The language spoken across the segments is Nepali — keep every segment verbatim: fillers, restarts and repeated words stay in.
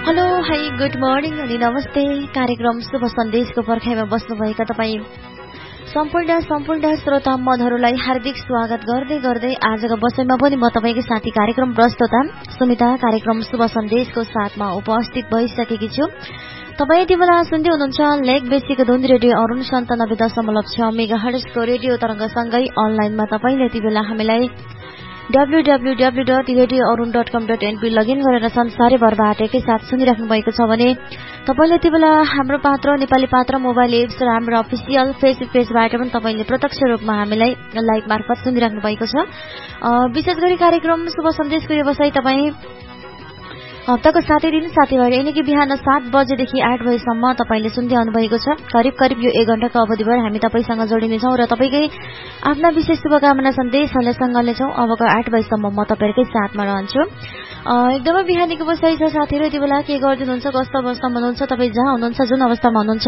हेलो हाई गुड मर्निङ अनि नमस्ते। कार्यक्रम शुभ सन्देशको पर्खाइमा बस्नुभएका तपाईँ सम्पूर्ण सम्पूर्ण श्रोता मनहरूलाई हार्दिक स्वागत गर्दै गर्दै आजको बसाइमा पनि म तपाईँकै साथी कार्यक्रम प्रस्तोता सुमिता कार्यक्रम शुभ सन्देशको साथमा उपस्थित भइसकेकी छु। तपाईँ यति बेला सुन्दै हुनुहुन्छ लेक बेसीको धुन रेडियो अरुण सन्तानब्बे दशमलव छ मेगा हर्ट्जको रेडियो तरंगसँगै अनलाइनमा तपाईँले यति बेला हामीलाई W W W dot radio Arun dot कम डट एनपी लगइन गरेर संसारैभरबाट एकैसाथ सुनिराख्नु भएको छ भने तपाईँले यति बेला हाम्रो पात्र नेपाली पात्र मोबाइल एप्स र हाम्रो अफिसियल फेसबुक पेजबाट पनि तपाईँले प्रत्यक्ष रूपमा हामीलाई लाइभ मार्फत सुनिराख्नु भएको छ। विशेष गरी कार्यक्रम शुभ सन्देशको व्यवसाय तपाईँ हप्ताको सातै दिन साथीभाइ यिनी कि बिहान सात बजेदेखि आठ बजेसम्म तपाईँले सुन्दै आउनुभएको छ। करिब करिब यो एक घण्टाको अवधिभर हामी तपाईँसँग जोडिनेछौँ र तपाईँकै आफ्ना विशेष शुभकामना सन्देशहरूलाई सँगलेछौँ। अबको आठ बजेसम्म म तपाईँहरूकै साथमा रहन्छु। एकदमै बिहानीको बसाइ छ साथीहरू। यति बेला के गरिदिनुहुन्छ, कस्तो अवस्थामा हुनुहुन्छ, तपाईँ जहाँ हुनुहुन्छ, जुन अवस्थामा हुनुहुन्छ,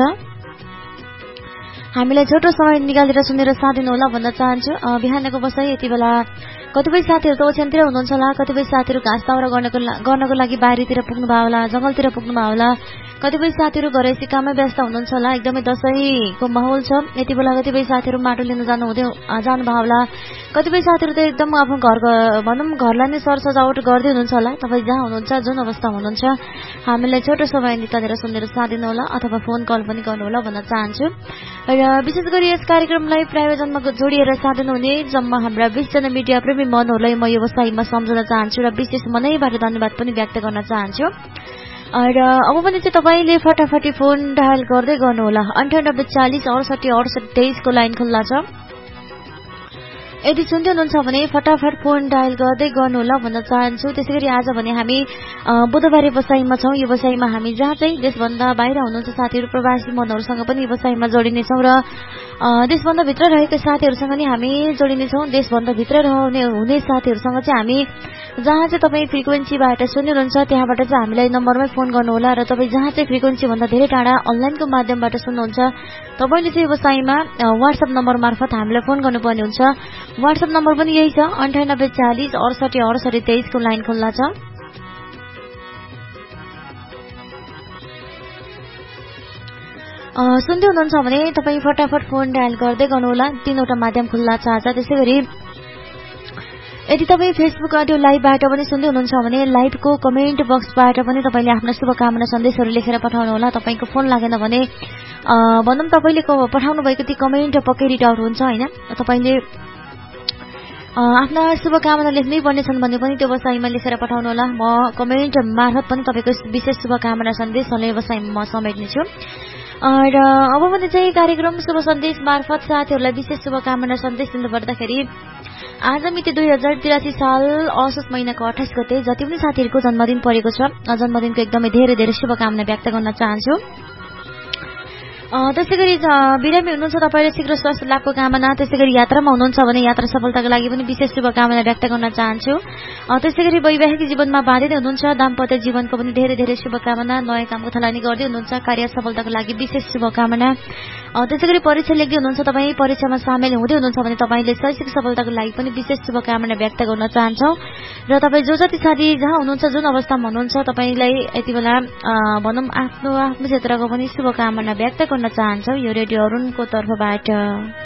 हामीलाई छोटो समय निकालेर सुनेर साथ दिनु होला भन्न चाहन्छु। बिहानको बसाइ यति बेला कतिपय साथीहरू त ओछ्यानतिर हुनुहुन्छ होला, कतिपय साथीहरू घाँस दाउरा गर्नको गर्नको लागि बारीतिर पुग्नु भयो होला, जंगलतिर पुग्नु भयो होला, कतिपय साथीहरू घरैसी काममै व्यस्त हुनुहुन्छ होला। एकदमै दशैंको माहौल छ यति बेला। कतिपय साथीहरू माटो लिन जानु हुँदै जानु भयो होला, कतिपय साथीहरू त एकदम आफ्नो घर भनौँ घरलाई नै सरसजावट गर्दै हुनुहुन्छ होला। तपाईँ जहाँ हुनुहुन्छ, जुन अवस्थामा हुनुहुन्छ, हामीलाई छोटो समय निकालेर सुनेर साथ दिनु होला अथवा फोन कल पनि गर्नु होला भन्न चाहन्छु। र विशेष गरी यस कार्यक्रमलाई प्रायोजनमा जोडिएर साथ दिनुहुने जम्मा हाम्रा बीस जना मिडिया प्रेमी मनहरूलाई म व्यवसायमा सम्झन चाहन्छु र विशेष मनैबाट धन्यवाद पनि व्यक्त गर्न चाहन्छु। र अब पनि चाहिँ तपाईँले फटाफटी फोन डायल गर्दै गर्नुहोला। अन्ठानब्बे चालिस अडसठी अडसठी तेइसको लाइन खुल्ला छ। यदि सुन्दै हुनुहुन्छ भने फटाफट फोन डायल गर्दै गर्नुहोला भन्न चाहन्छु। त्यसै गरी आज भने हामी बुधबारे बसाइमा छौँ। यो बसाइमा हामी जहाँ चाहिँ देशभन्दा बाहिर हुनुहुन्छ साथीहरू, प्रवासी मनहरूसँग पनि यो बसाइमा जोडिनेछौँ र देशभन्दा भित्र रहेका साथीहरूसँग नि हामी जोडिनेछौँ। देशभन्दा भित्र रहने हुने साथीहरूसँग चाहिँ हामी जहाँ चाहिँ तपाईँ फ्रिक्वेन्सीबाट सुन्नुहुन्छ त्यहाँबाट चाहिँ हामीलाई नम्बरमै फोन गर्नुहोला र तपाईँ जहाँ चाहिँ फ्रिक्वेन्सीभन्दा धेरै टाढा अनलाइनको माध्यमबाट सुन्नुहुन्छ तपाईँले चाहिँ व्यवसायमा वाट्सएप नम्बर मार्फत हामीलाई फोन गर्नुपर्ने हुन्छ। वाट्सएप नम्बर पनि यही छ, अन्ठानब्बे चालिस अडसठी अडसठी तेइसको लाइन खुल्ला छ। सुन्दै हुनुहुन्छ भने तपाईँ फटाफट फोन डायल गर्दै गर्नुहोला। तीनवटा माध्यम खुल्ला छ आज। त्यसै गरी यदि तपाईँ फेसबुक अडियो लाइभबाट पनि सुन्दै हुनुहुन्छ भने लाइभको कमेन्ट बक्सबाट पनि तपाईँले आफ्ना शुभकामना सन्देशहरू लेखेर पठाउनुहोला। तपाईँको फोन लागेन भने भनौँ तपाईँले पठाउनु भएको ती कमेन्ट पक्कै रिड आउट हुन्छ होइन। तपाईँले आफ्ना शुभकामना लेख्नै पर्ने छन् भने पनि त्यो व्यवसायमा लेखेर पठाउनु होला। म कमेन्ट मार्फत पनि तपाईँको विशेष शुभकामना सन्देशहरूलाई व्यवसायमा म समेट्नेछु। र अब भने चाहिँ कार्यक्रम शुभ सन्देश मार्फत साथीहरूलाई विशेष शुभकामना सन्देश दिनुपर्दाखेरि आज मिति दुई हजार तिरासी साल असोज महिनाको अठाइस गते जति पनि साथीहरूको जन्मदिन परेको छ, जन्मदिनको एकदमै धेरै धेरै शुभकामना व्यक्त गर्न चाहन्छु। त्यसै गरी बिरामी हुनुहुन्छ तपाईँले शीघ्र स्वास्थ्य लाभको कामना। त्यसै गरी यात्रामा हुनुहुन्छ भने यात्रा सफलताको लागि पनि विशेष शुभकामना व्यक्त गर्न चाहन्छु। त्यसै गरी वैवाहिक जीवनमा बाँधिँदै हुनुहुन्छ, दाम्पत्य जीवनको पनि धेरै धेरै शुभकामना। नयाँ कामको थलानी गर्दै हुनुहुन्छ, कार्य सफलताको लागि विशेष शुभकामना। त्यसै गरी परीक्षा लेख्दै हुनुहुन्छ तपाईँ, परीक्षामा सामेल हुँदै हुनुहुन्छ भने तपाईँले शैक्षिक सफलताको लागि पनि विशेष शुभकामना व्यक्त गर्न चाहन्छौँ। र तपाईँ जो जति साथी जहाँ हुनुहुन्छ, जुन अवस्थामा हुनुहुन्छ, तपाईँलाई यति बेला भनौँ आफ्नो आफ्नो क्षेत्रको पनि शुभकामना व्यक्त गर्न चाहन्छौँ यो रेडियो अरुणको तर्फबाट।